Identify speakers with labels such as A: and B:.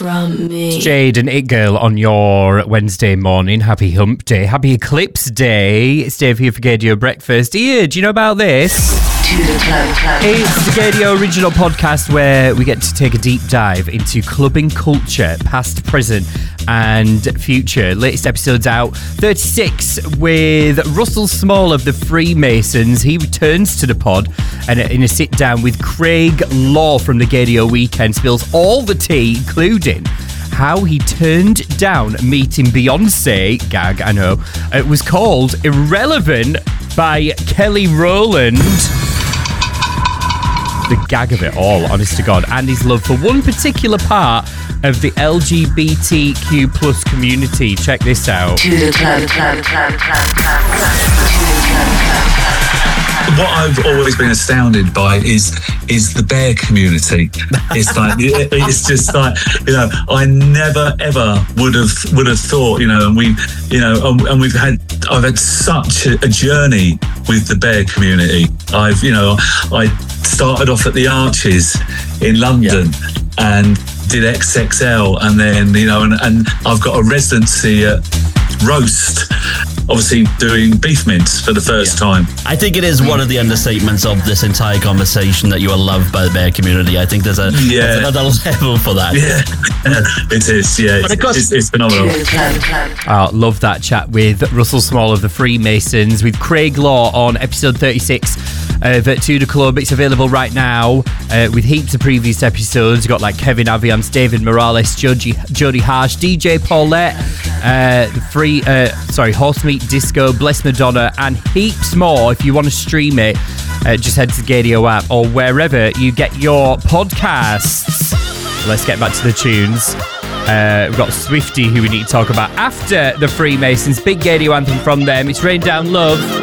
A: from me.
B: Jade and It Girl on your Wednesday morning. Happy Hump Day. Happy Eclipse Day. It's Dave here for Gaydio Breakfast. Ian, do you know about this? It's the Gaydio original podcast where we get to take a deep dive into clubbing culture, past, present and future. Latest episode's out, 36, with Russell Small of the Freemasons. He returns to the pod and in a sit down with Craig Law from the Gaydio Weekend spills all the tea, including how he turned down meeting Beyonce. Gag, I know. It was called Irrelevant by Kelly Rowland. The gag of it all, honest to God, and his love for one particular part of the LGBTQ plus community. Check this out.
C: What I've always been astounded by is the bear community. It's like, it's just like, you know, I never ever would have thought, you know, and we, you know, and I've had such a journey with the bear community. I started off at the Arches in London and did XXL, and then, you know, and I've got a residency at Roast, obviously doing beef mince for the first time.
D: I think it is one of the understatements of this entire conversation that you are loved by the bear community. I think there's another level for that.
C: Yeah, it is. Yeah, it's phenomenal.
B: Oh, love that chat with Russell Small of the Freemasons with Craig Law on episode 36 of To The Club. It's available right now with heaps of previous episodes. You've got like Kevin Aviance, David Morales, Jody Harsh, DJ Paulette, Horse Meat Disco, Bless Madonna, and heaps more. If you want to stream it, just head to the Gaydio app or wherever you get your podcasts. Let's get back to the tunes. We've got Swiftie, who we need to talk about after the Freemasons. Big Gaydio anthem from them. It's Rain Down Love.